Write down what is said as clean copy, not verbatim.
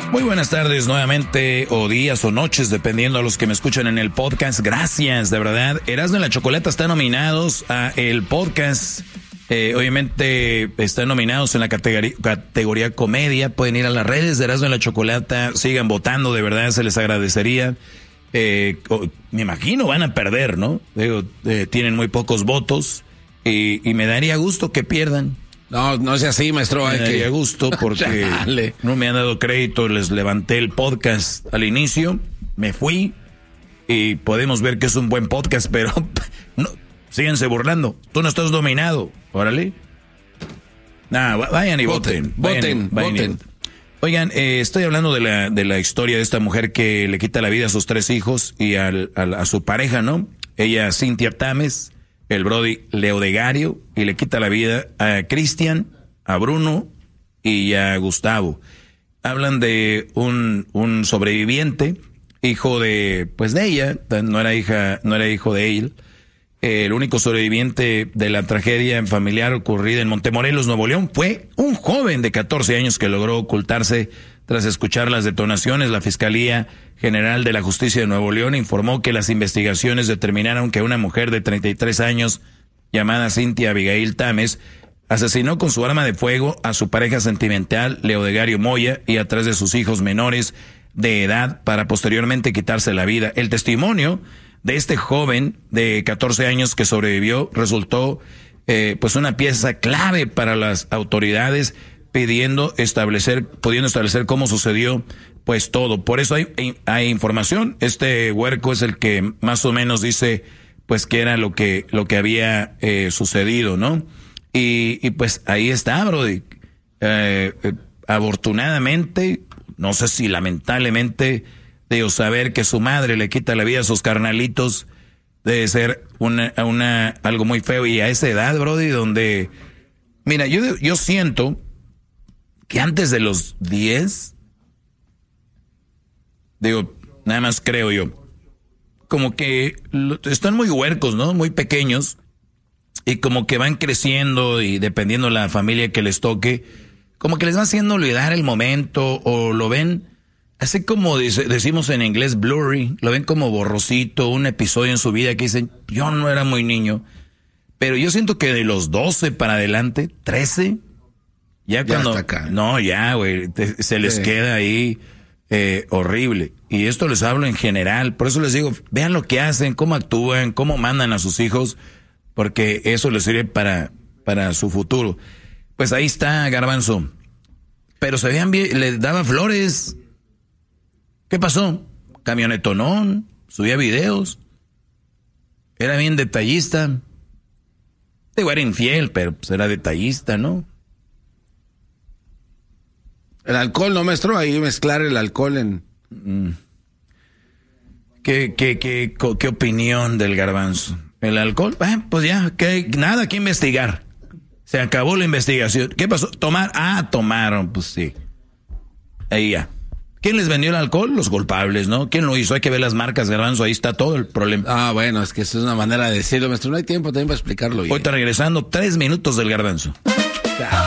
Muy buenas tardes nuevamente, o días o noches, dependiendo a los que me escuchan en el podcast. Gracias, de verdad. Erasmo y la Chocolata están nominados a el podcast. Obviamente están nominados en la categoría comedia. Pueden ir a las redes de Erasmo y la Chocolata. Sigan votando, de verdad, se les agradecería. Me imagino van a perder, ¿no? Tienen muy pocos votos y me daría gusto que pierdan. No sea así, maestro. Me daría gusto porque no me han dado crédito. Les levanté el podcast al inicio, me fui y podemos ver que es un buen podcast, pero no, síganse burlando. Tú no estás dominado, órale. Vayan y voten. Oigan, estoy hablando de la historia de esta mujer que le quita la vida a sus 3 hijos y a su pareja, ¿no? Ella, Cynthia Tames, el brody Leodegario, y le quita la vida a Cristian, a Bruno y a Gustavo. Hablan de un sobreviviente, hijo de ella, no era hijo de él. El único sobreviviente de la tragedia familiar ocurrida en Montemorelos, Nuevo León, fue un joven de 14 años que logró ocultarse tras escuchar las detonaciones. La Fiscalía General de la Justicia de Nuevo León informó que las investigaciones determinaron que una mujer de 33 años, llamada Cynthia Abigail Tames, asesinó con su arma de fuego a su pareja sentimental, Leodegario Moya, y a 3 de sus hijos menores de edad para posteriormente quitarse la vida. El testimonio de este joven de 14 años que sobrevivió resultó una pieza clave para las autoridades, pudiendo establecer cómo sucedió todo. Por eso hay información. Este huerco es el que más o menos dice que era lo que había sucedido, ¿no? Y pues ahí está, brody. Afortunadamente, no sé si lamentablemente, saber que su madre le quita la vida a sus carnalitos debe ser algo muy feo. Y a esa edad, brody, donde, mira, yo siento que antes de los 10, nada más creo yo, como que están muy huercos, ¿no? Muy pequeños, y como que van creciendo y dependiendo de la familia que les toque, como que les va haciendo olvidar el momento, o lo ven así como decimos en inglés blurry, lo ven como borrosito, un episodio en su vida que dicen, yo no era muy niño. Pero yo siento que de los 12 para adelante, 13, ya cuando... está acá. No, ya, güey, se les queda ahí horrible. Y esto les hablo en general, por eso les digo, vean lo que hacen, cómo actúan, cómo mandan a sus hijos, porque eso les sirve para su futuro. Pues ahí está, Garbanzo. Pero se veían bien, le daba flores. ¿Qué pasó? Camionetonón, subía videos, era bien detallista. Era infiel, pero pues era detallista, ¿no? El alcohol, ¿no, maestro? Ahí mezclar el alcohol en... ¿Qué opinión del Garbanzo? ¿El alcohol? Pues ya, nada que investigar. Se acabó la investigación. ¿Qué pasó? ¿Tomar? Tomaron, pues sí. Ahí ya. ¿Quién les vendió el alcohol? Los culpables, ¿no? ¿Quién lo hizo? Hay que ver las marcas, Garbanzo, ahí está todo el problema. Bueno, es que eso es una manera de decirlo, maestro. No hay tiempo también para explicarlo bien. Ahorita regresando, 3 minutos del Garbanzo.